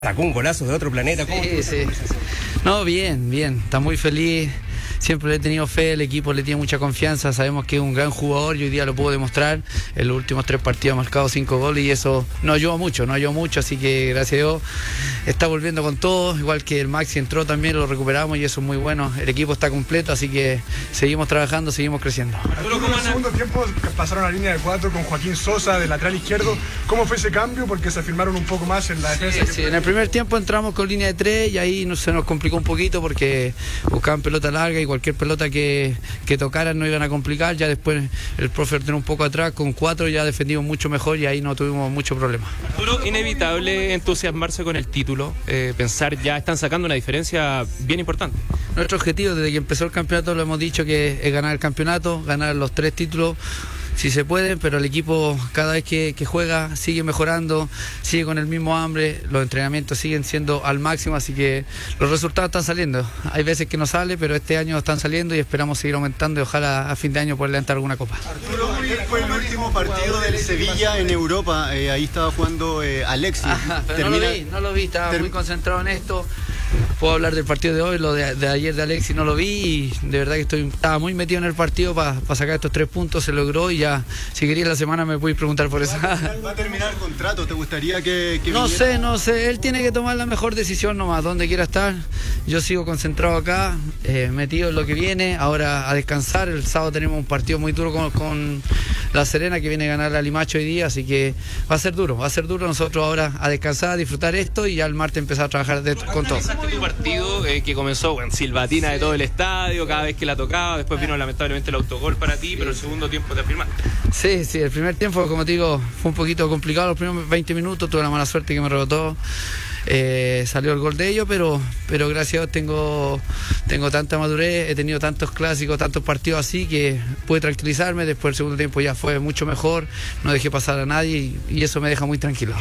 Sacó un golazo de otro planeta. Sí, sí. No, bien. Está muy feliz. Siempre le he tenido fe, el equipo le tiene mucha confianza, sabemos que es un gran jugador y hoy día lo puedo demostrar. En los últimos 3 partidos ha marcado 5 goles y eso nos ayudó mucho, así que gracias a Dios está volviendo con todo, igual que el Maxi entró también, lo recuperamos y eso es muy bueno. El equipo está completo, así que seguimos trabajando, seguimos creciendo. En el segundo tiempo pasaron a la línea de 4 con Joaquín Sosa de lateral izquierdo. ¿Cómo fue ese cambio? Porque se afirmaron un poco más en la defensa. Sí, en el primer tiempo entramos con línea de 3 y ahí se nos complicó un poquito porque buscaban pelota larga y cualquier pelota que tocaran no iban a complicar. Ya después el profe ordenó un poco atrás, con 4 ya defendimos mucho mejor y ahí no tuvimos mucho problema. Arturo, inevitable entusiasmarse con el título, pensar ya están sacando una diferencia bien importante. Nuestro objetivo desde que empezó el campeonato lo hemos dicho que es ganar el campeonato, ganar los 3 títulos. Si se puede, pero el equipo cada vez que juega sigue mejorando, sigue con el mismo hambre, los entrenamientos siguen siendo al máximo, así que los resultados están saliendo. Hay veces que no sale, pero este año están saliendo y esperamos seguir aumentando y ojalá a fin de año poder levantar alguna copa. Arturo, fue el último partido del Sevilla en Europa, ahí estaba jugando Alexis. Pero no lo vi, estaba muy concentrado en esto. Puedo hablar del partido de hoy, lo de ayer de Alexis no lo vi y de verdad que estaba muy metido en el partido para sacar estos 3 puntos, se logró y ya, si querías la semana me podéis preguntar por eso. ¿Va a terminar el contrato? ¿Te gustaría que no sé, él tiene que tomar la mejor decisión nomás, donde quiera estar. Yo sigo concentrado acá, metido en lo que viene, ahora a descansar. El sábado tenemos un partido muy duro con La Serena que viene a ganar a Limache hoy día, así que va a ser duro nosotros ahora a descansar, a disfrutar esto y ya el martes empezar a trabajar con todo. Tu partido que comenzó con silbatina de todo el estadio, cada vez que la tocaba, después vino lamentablemente el autogol para ti, pero el segundo tiempo te afirmaste. Sí, el primer tiempo, como te digo, fue un poquito complicado, los primeros 20 minutos, tuve la mala suerte que me rebotó, salió el gol de ellos, pero gracias a Dios tengo tanta madurez, he tenido tantos clásicos, tantos partidos así que pude tranquilizarme. Después el segundo tiempo ya fue mucho mejor, no dejé pasar a nadie y eso me deja muy tranquilo.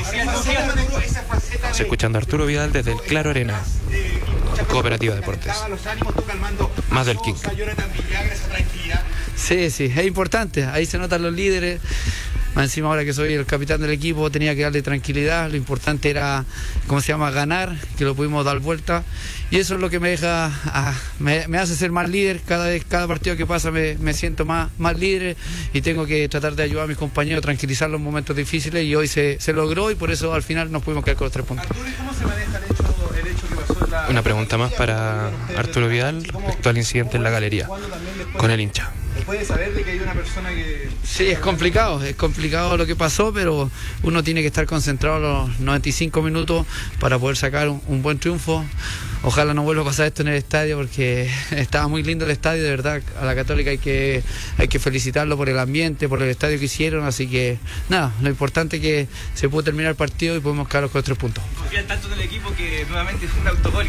Estamos escuchando a Arturo Vidal desde el Claro Arena, Cooperativa Deportes. Más del King. Sí, es importante, ahí se notan los líderes. Más encima ahora que soy el capitán del equipo tenía que darle tranquilidad, lo importante era, ganar, que lo pudimos dar vuelta y eso es lo que me deja, me hace ser más líder. Cada partido que pasa me siento más líder y tengo que tratar de ayudar a mis compañeros a tranquilizar los momentos difíciles y hoy se logró y por eso al final nos pudimos quedar con los 3 puntos. Arturo, ¿y cómo se maneja el hecho que pasó en la... Una pregunta más para Arturo Vidal respecto al incidente en la galería con el hincha. ¿Puede saber de que hay una persona que...? Sí, es complicado lo que pasó, pero uno tiene que estar concentrado los 95 minutos para poder sacar un buen triunfo. Ojalá no vuelva a pasar esto en el estadio porque estaba muy lindo el estadio, de verdad. A la Católica hay que felicitarlo por el ambiente, por el estadio que hicieron, así que nada, lo importante es que se pudo terminar el partido y podemos quedar con los 3 puntos. Confían tanto en el equipo que nuevamente fue un autogol.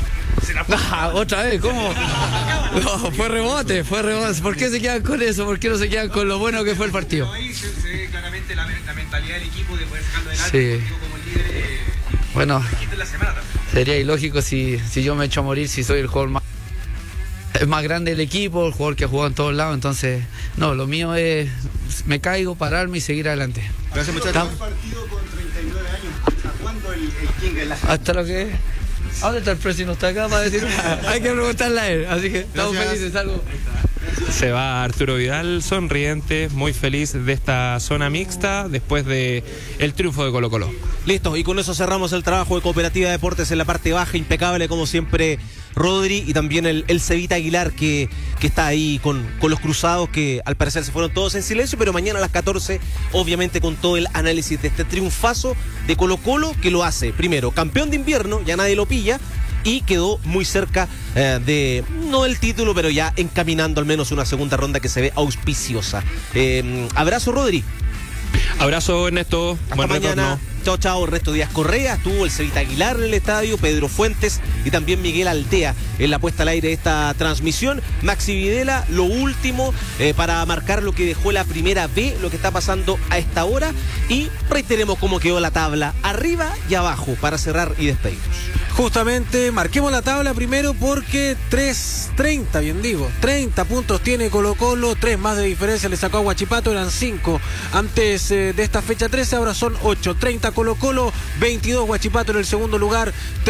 ¿Otra vez? ¿Cómo? No, fue rebote. ¿Por qué se quedan con eso? ¿Por qué no se quedan con lo bueno que fue el partido? Ahí se ve claramente la mentalidad del equipo de poder sacarlo adelante. Sí. Como líder, bueno, de la semana también. Sería ilógico si yo me echo a morir, si soy el jugador más grande del equipo, el jugador que ha jugado en todos lados. Entonces, no, lo mío es me caigo, pararme y seguir adelante. Gracias, muchachos. Un partido con 39 años. ¿Hasta cuándo el King en la semana? Hasta lo que... ¿A dónde está el precio? No está acá para decir. Hay que preguntarle a él. Así que estamos felices. Algo. Se va Arturo Vidal sonriente, muy feliz de esta zona mixta después de el triunfo de Colo-Colo. Listo, y con eso cerramos el trabajo de Cooperativa Deportes en la parte baja, impecable como siempre Rodri y también el Cevita Aguilar que está ahí con los cruzados que al parecer se fueron todos en silencio, pero mañana a las 14 obviamente con todo el análisis de este triunfazo de Colo-Colo que lo hace primero campeón de invierno, ya nadie lo pilla y quedó muy cerca de, no el título, pero ya encaminando al menos una segunda ronda que se ve auspiciosa. Abrazo, Rodri. Abrazo, Ernesto. Hasta buen mañana. Retorno. Chao, Ernesto Díaz Correa, estuvo el Cevita Aguilar en el estadio, Pedro Fuentes y también Miguel Altea en la puesta al aire de esta transmisión. Maxi Videla, lo último para marcar lo que dejó la primera B, lo que está pasando a esta hora y reiteremos cómo quedó la tabla arriba y abajo para cerrar y despedirnos. Justamente, marquemos la tabla primero porque 30 puntos tiene Colo-Colo, 3 más de diferencia le sacó a Huachipato, eran 5 antes de esta fecha 13, ahora son 8, 30 Colo-Colo, 22 Huachipato en el segundo lugar.